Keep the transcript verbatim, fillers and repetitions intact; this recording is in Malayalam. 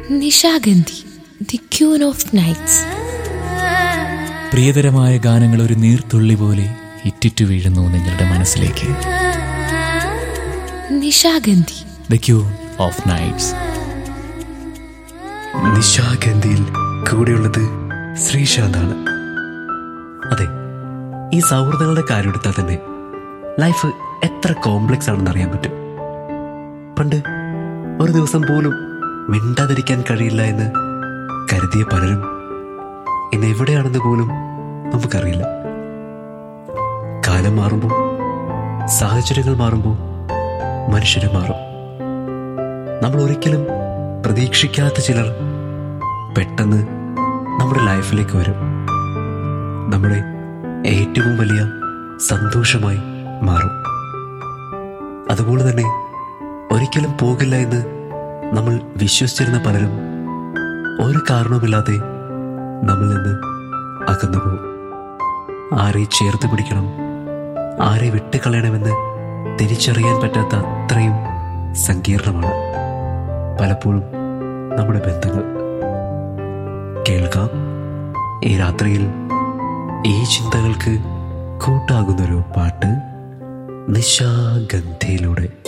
Nishagandhi, the queen of nights. പ്രിയതരമായ ഗാനങ്ങൾ ഒരു നീർത്തുള്ളി പോലെ ഇറ്റിറ്റു വീഴുന്നു നിങ്ങളുടെ മനസ്സിലേക്ക്. Nishagandhi, the queen of nights. നിശാഗന്ധിയിൽ കൂടെയുള്ളത് ശ്രീശാന്താണ്. അതെ, ഈ സൗഹൃദങ്ങളുടെ കാര്യം എടുത്താൽ തന്നെ ലൈഫ് എത്ര കോംപ്ലക്സ് ആണെന്ന് അറിയാൻ പറ്റും. പണ്ട് ഒരു ദിവസം പോലും മിണ്ടാതിരിക്കാൻ കഴിയില്ല എന്ന് കരുതിയ പലരും ഇന്ന് എവിടെയാണെന്ന് പോലും നമുക്കറിയില്ല. കാലം മാറുമ്പോൾ, സാഹചര്യങ്ങൾ മാറുമ്പോൾ മനുഷ്യരെ മാറും. നമ്മൾ ഒരിക്കലും പ്രതീക്ഷിക്കാത്ത ചിലർ പെട്ടെന്ന് നമ്മുടെ ലൈഫിലേക്ക് വരും. നമ്മുടെ ഏറ്റവും വലിയ സന്തോഷമായി മാറും. അതുപോലെ തന്നെ ഒരിക്കലും പോകില്ല എന്ന് നമ്മൾ വിശ്വസിച്ചിരുന്ന പലരും ഒരു കാരണവുമില്ലാതെ നമ്മളിൽ നിന്ന് അകന്നു പോകും. ആരെ ചേർത്ത് പിടിക്കണം, ആരെ വിട്ടുകളയണമെന്ന് തിരിച്ചറിയാൻ പറ്റാത്ത അത്രയും സങ്കീർണമാണ് പലപ്പോഴും നമ്മുടെ ബന്ധങ്ങൾ. കേൾക്കാം ഈ രാത്രിയിൽ ഈ ചിന്തകൾക്ക് കൂട്ടാകുന്നൊരു പാട്ട് നിശാഗന്ധിയിലൂടെ.